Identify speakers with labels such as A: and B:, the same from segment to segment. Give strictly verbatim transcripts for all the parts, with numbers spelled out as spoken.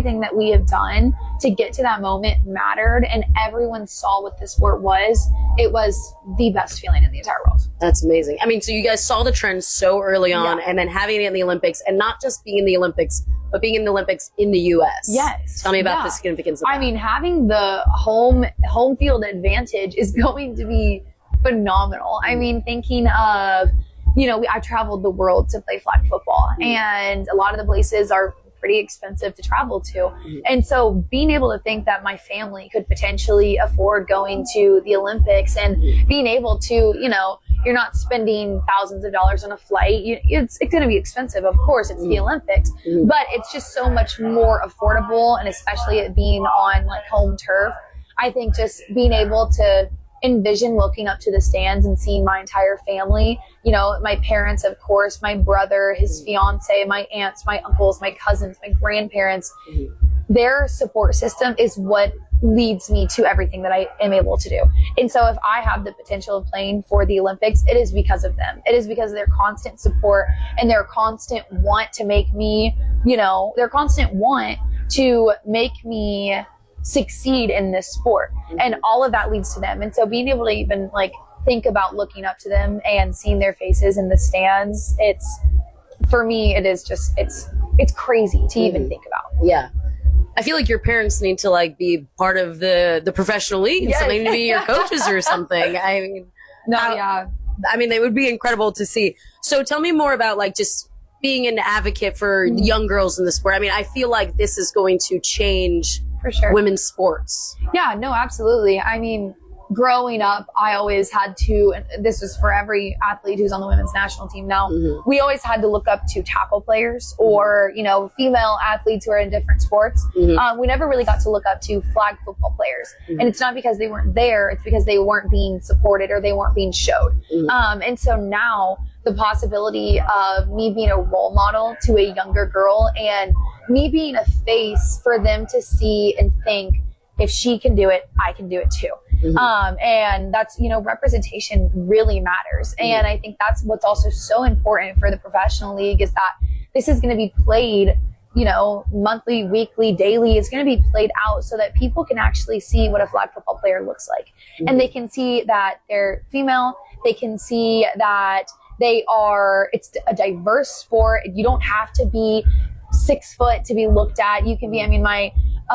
A: everything that we have done to get to that moment mattered, and everyone saw what this sport was. It was the best feeling in the entire world.
B: That's amazing. I mean, so you guys saw the trend so early on,
A: Yeah.
B: and then having it in the Olympics, and not just being in the Olympics, but being in the Olympics in the U S.
A: Yes.
B: Tell me about
A: Yeah.
B: the significance of
A: I
B: that.
A: mean, having the home home field advantage is going to be phenomenal. I mean, thinking of, you know, we, I traveled the world to play flag football,
B: Mm-hmm.
A: and a lot of the places are pretty expensive to travel to.
B: Mm-hmm.
A: And so being able to think that my family could potentially afford going to the Olympics, and
B: Mm-hmm.
A: being able to, you know, you're not spending thousands of dollars on a flight. You, it's it's going to be expensive. Of course, it's the Olympics,
B: Mm-hmm.
A: but it's just so much more affordable. And especially it being on like home turf, I think just being able to envision looking up to the stands and seeing my entire family, you know, my parents, of course, my brother, his fiance, my aunts, my uncles, my cousins, my grandparents, their support system is what leads me to everything that I am able to do. And so if I have the potential of playing for the Olympics, it is because of them. It is because of their constant support and their constant want to make me, you know, their constant want to make me succeed in this sport. And all of that leads to them. And so being able to even like think about looking up to them and seeing their faces in the stands, it's, for me, it is just, it's, it's crazy to even think about.
B: Yeah. I feel like your parents need to like be part of the, the professional league and
A: Yes.
B: something to be your coaches or something. I mean,
A: No,
B: how-
A: yeah.
B: I mean, they would be incredible to see. So tell me more about like just being an advocate for young girls in the sport. I mean, I feel like this is going to change
A: For sure.
B: women's sports.
A: Yeah, no, absolutely. I mean, growing up, I always had to, and this was for every athlete who's on the women's national team now,
B: Mhm.
A: we always had to look up to tackle players or, you know, female athletes who are in different sports.
B: Mhm.
A: Um, we never really got to look up to flag football players. And it's not because they weren't there, it's because they weren't being supported or they weren't being showed.
B: Mhm.
A: Um, and so now the possibility of me being a role model to a younger girl and me being a face for them to see and think, if she can do it, I can do it too.
B: Mhm.
A: Um, and that's, you know, representation really matters. And I think that's what's also so important for the professional league is that this is going to be played, you know, monthly, weekly, daily. It's going to be played out so that people can actually see what a flag football player looks like. And they can see that they're female. They can see that they are, it's a diverse sport. You don't have to be six foot to be looked at. You can be, I mean, my,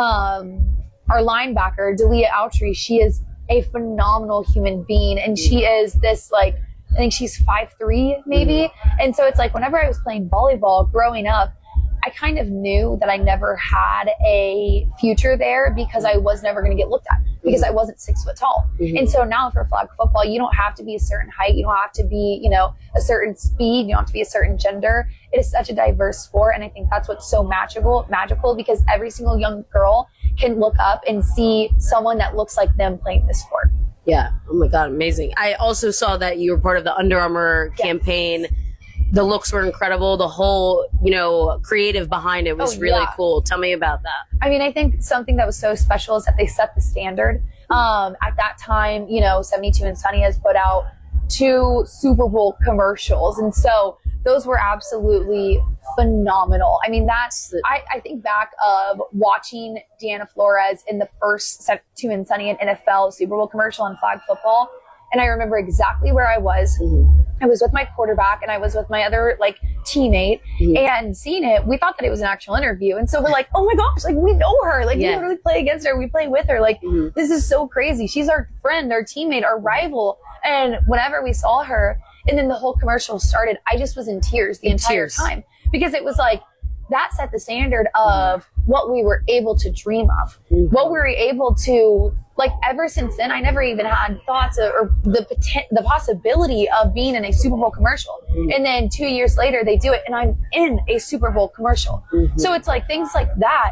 A: um, our linebacker, Dalia Autry, she is a phenomenal human being. And she is this like, I think she's five three maybe. And so it's like whenever I was playing volleyball growing up, I kind of knew that I never had a future there because I was never going to get looked at because I wasn't six foot tall.
B: Mhm.
A: And so now for flag football, you don't have to be a certain height. You don't have to be, you know, a certain speed. You don't have to be a certain gender. It is such a diverse sport. And I think that's what's so magical, magical because every single young girl can look up and see someone that looks like them playing this sport.
B: Yeah. Oh my God. Amazing. I also saw that you were part of the Under Armour
A: Yes.
B: campaign. The looks were incredible. The whole, you know, creative behind it was
A: Oh,
B: really
A: yeah.
B: cool. Tell me about that.
A: I mean, I think something that was so special is that they set the standard. Um, at that time, you know, seventy-two and Sunny has put out two Super Bowl commercials. And so those were absolutely phenomenal. I mean, that's, I, I think back of watching Deanna Flores in the first seventy-two and Sunny and N F L Super Bowl commercial on flag football. And I remember exactly where I was.
B: Mhm.
A: I was with my quarterback and I was with my other like teammate
B: Mhm.
A: and seeing it, we thought that it was an actual interview. And so we're like, oh my gosh, like we know her. Like
B: Yeah.
A: we literally play against her. We play with her. Like
B: Mhm.
A: this is so crazy. She's our friend, our teammate, our rival. And whenever we saw her and then the whole commercial started, I just was in tears the
B: In
A: entire
B: tears.
A: time because it was like, that set the standard of what we were able to dream of,
B: Mhm.
A: what we were able to, like, ever since then, I never even had thoughts of, or the poten- the possibility of being in a Super Bowl commercial.
B: Mhm.
A: And then two years later, they do it, and I'm in a Super Bowl commercial.
B: Mhm.
A: So it's like things like that,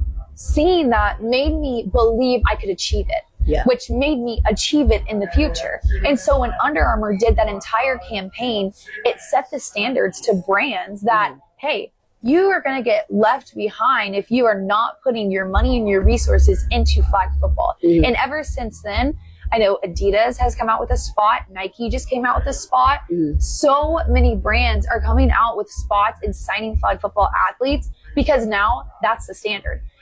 A: seeing that made me believe I could achieve it.
B: Yeah.
A: Which made me achieve it in the future. And so when Under Armour did that entire campaign, it set the standards to brands that, hey, you are going to get left behind if you are not putting your money and your resources into flag football.
B: Mhm.
A: And ever since then, I know Adidas has come out with a spot. Nike just came out with a spot.
B: Mhm.
A: So many brands are coming out with spots and signing flag football athletes because now that's the standard.